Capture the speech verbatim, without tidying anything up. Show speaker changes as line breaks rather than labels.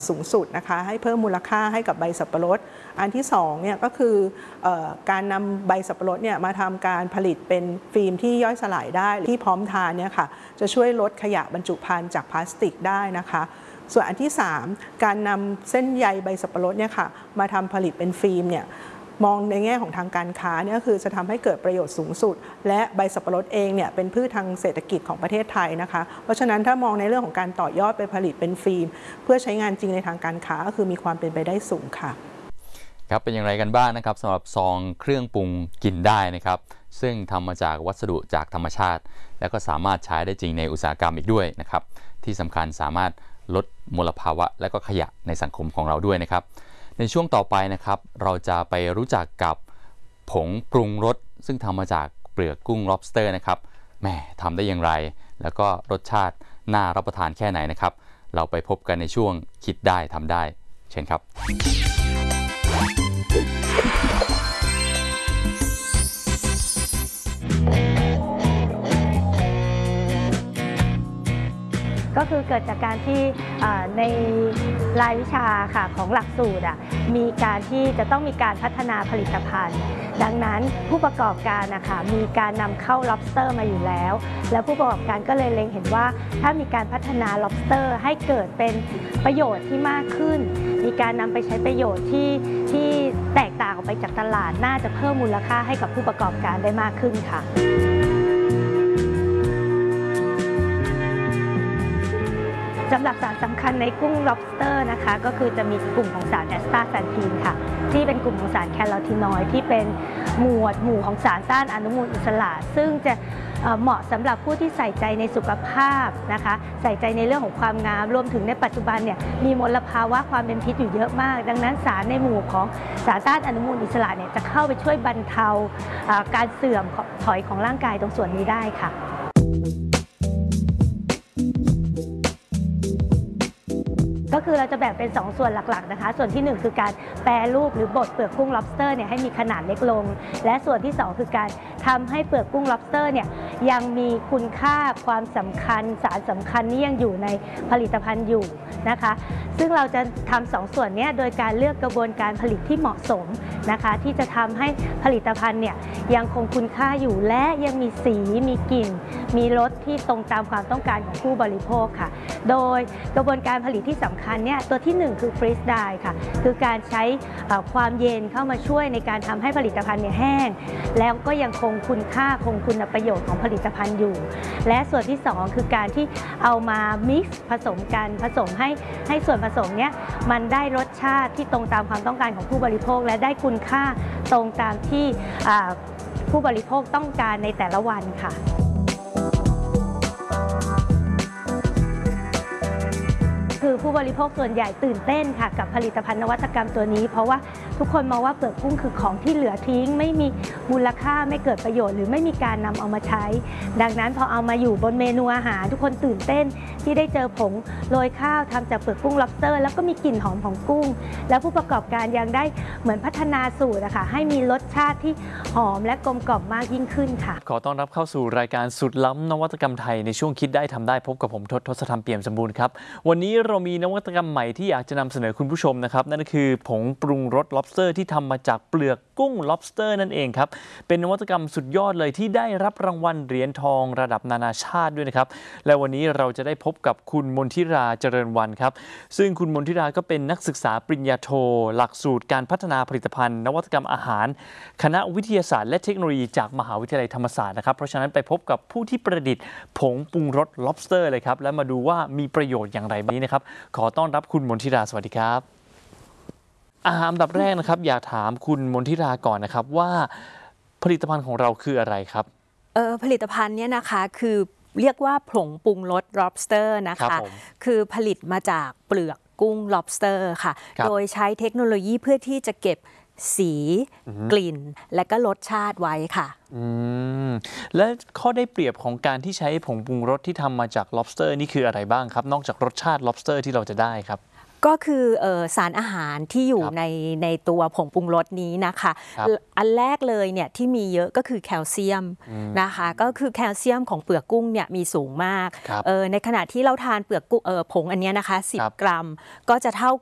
สูงสุดนะคะให้เพิ่มมูลค่าให้กับใบสับปะรดอันที่สองเนี่ยก็คือเอ่อการนำใบสับปะรดเนี่ยมาทำการผลิตเป็นฟิล์มที่ย่อยสลายได้ที่พร้อมทานเนี่ยค่ะจะช่วยลดขยะบรรจุภัณฑ์จากพลาสติกได้นะคะส่วนอันที่สามการนำเส้นใยใบสับปะรดเนี่ยค่ะมาทำผลิตเป็นฟิล์มเนี่ยมองในแง่ของทางการค้าเนี่ยคือจะทำให้เกิดประโยชน์สูงสุดและใบสับปะรดเองเนี่ยเป็นพืชทางเศรษฐกิจของประเทศไทยนะคะเพราะฉะนั้นถ้ามองในเรื่องของการต่อยอดไปผลิตเป็นฟิล์มเพื่อใช้งานจริงในทางการค้าก็คือมีความเป็นไปได้สูงค่ะ
ครับเป็นอย่างไรกันบ้างนะครับสำหรับซองเครื่องปรุงกินได้นะครับซึ่งทำมาจากวัสดุจากธรรมชาติแล้วก็สามารถใช้ได้จริงในอุตสาหกรรมอีกด้วยนะครับที่สำคัญสามารถลดมลภาวะและก็ขยะในสังคมของเราด้วยนะครับในช่วงต่อไปนะครับเราจะไปรู้จักกับผงปรุงรสซึ่งทำมาจากเปลือกกุ้ง lobster นะครับแหมทำได้อย่างไรแล้วก็รสชาติน่ารับประทานแค่ไหนนะครับเราไปพบกันในช่วงคิดได้ทำได้เชิญครับ
ก็คือเกิดจากการที่ในรายวิชาค่ะของหลักสูตรมีการที่จะต้องมีการพัฒนาผลิตภัณฑ์ดังนั้นผู้ประกอบการนะคะมีการนำเข้า lobster มาอยู่แล้วแล้วผู้ประกอบการก็เลยเล็งเห็นว่าถ้ามีการพัฒนา lobster ให้เกิดเป็นประโยชน์ที่มากขึ้นมีการนำไปใช้ประโยชน์ที่ที่แตกต่างออกไปจากตลาดน่าจะเพิ่มมูลค่าให้กับผู้ประกอบการได้มากขึ้นค่ะสำหรับสารสำคัญในกุ้ง lobster นะคะก็คือจะมีกลุ่มของสารแอสตาแซนทีนค่ะที่เป็นกลุ่มของสารแคโรทีนอยด์ที่เป็นหมวดหมู่ของสารต้านอนุมูลอิสระซึ่งจะเหมาะสำหรับผู้ที่ใส่ใจในสุขภาพนะคะใส่ใจในเรื่องของความงามรวมถึงในปัจจุบันเนี่ยมีมลภาวะความเป็นพิษอยู่เยอะมากดังนั้นสารในหมู่ของสารต้านอนุมูลอิสระเนี่ยจะเข้าไปช่วยบรรเทาการเสื่อมถอยของร่างกายตรงส่วนนี้ได้ค่ะก็คือเราจะแบ่งเป็นสองส่วนหลักๆนะคะส่วนที่หนึ่งคือการแปรรูปหรือบดเปลือกกุ้ง lobster เนี่ยให้มีขนาดเล็กลงและส่วนที่สองคือการทำให้เปลือกกุ้ง lobster เนี่ยยังมีคุณค่าความสำคัญสารสำคัญนี้ยังอยู่ในผลิตภัณฑ์อยู่นะคะซึ่งเราจะทำสองส่วนนี้โดยการเลือกกระบวนการผลิตที่เหมาะสมนะคะที่จะทำให้ผลิตภัณฑ์เนี่ยยังคงคุณค่าอยู่และยังมีสีมีกลิ่นมีรสที่ตรงตามความต้องการของผู้บริโภคค่ะโดยกระบวนการผลิตที่สำคัญเนี่ยตัวที่หนึ่งคือ freeze dry ค่ะคือการใช้ความเย็นเข้ามาช่วยในการทำให้ผลิตภัณฑ์เนี่ยแห้งแล้วก็ยังคงคุณค่าคงคุณประโยชน์ของผลิตภัณฑ์อยู่และส่วนที่สองคือการที่เอามา mix ผสมกันผสมให้ให้ส่วนผสมเนี่ยมันได้รสชาติที่ตรงตามความต้องการของผู้บริโภคและได้คุณค่าตรงตามที่ผู้บริโภคต้องการในแต่ละวันค่ะคือผู้บริโภคส่วนใหญ่ตื่นเต้นค่ะกับผลิตภัณฑ์นวัตกรรมตัวนี้เพราะว่าทุกคนมองว่าเปลือกกุ้งคือของที่เหลือทิ้งไม่มีมูลค่าไม่เกิดประโยชน์หรือไม่มีการนำเอามาใช้ดังนั้นพอเอามาอยู่บนเมนูอาหารทุกคนตื่นเต้นที่ได้เจอผงโรยข้าวทำจากเปลือกกุ้ง lobster แล้วก็มีกลิ่นหอมของกุ้งแล้วผู้ประกอบการยังได้เหมือนพัฒนาสูตรนะคะให้มีรสชาติที่หอมและกลมกล่อมมากยิ่งขึ้นค่ะ
ขอต้อนรับเข้าสู่รายการสุดล้ำนวัตกรรมไทยในช่วงคิดได้ทำได้พบกับผมทศ ทศธรรมเปี่ยมสมบูรณ์ครับวันนี้เรามีนวัตกรรมใหม่ที่อยากจะนำเสนอคุณผู้ชมนะครับนั่นก็คือผงปรุงรส lobster ที่ทำมาจากเปลือกกุ้ง lobster นั่นเองครับเป็นนวัตกรรมสุดยอดเลยที่ได้รับรางวัลเหรียญทองระดับนานาชาติด้วยนะครับและวันนี้เราจะได้พบกับคุณมนทิราเจริญวรรณครับซึ่งคุณมนทิราก็เป็นนักศึกษาปริญญาโทหลักสูตรการพัฒนาผลิตภัณฑ์นวัตกรรมอาหารคณะวิทยาศาสตร์และเทคโนโลยีจากมหาวิทยาลัยธรรมศาสตร์นะครับเพราะฉะนั้นไปพบกับผู้ที่ประดิษฐ์ผงปรุงรส lobster เลยครับและมาดูว่ามีประโยชน์อย่างไรบ้างนะครับขอต้อนรับคุณมนทิราสวัสดีครับอันดับแรกนะครับอยากถามคุณมนทิราก่อนนะครับว่าผลิตภัณฑ์ของเราคืออะไรครับ
เออผลิตภัณฑ์เนี้ยนะคะคือเรียกว่าผงปรุงรส lobster นะคะคือผลิตมาจากเปลือกกุ้ง lobster ค่ะโดยใช้เทคโนโลยีเพื่อที่จะเก็บสีกลิ่นและก็รสชาติไว้ค่ะ
อืมและข้อได้เปรียบของการที่ใช้ผงปรุงรสที่ทำมาจาก lobster นี่คืออะไรบ้างครับนอกจากรสชาติ lobster ที่เราจะได้ครับ
ก็คือเอ่อสารอาหารที่อยู่ในในตัวผงปรุงรสนี้นะคะอันแรกเลยเนี่ยที่มีเยอะก็คือแคลเซียมนะคะก็คือแคลเซียมของเปลือกกุ้งเนี่ยมีสูงมากเออในขณะที่เราทานเปลือกกุ้งเออผงอันนี้นะคะสิบกรัมก็จะเท่า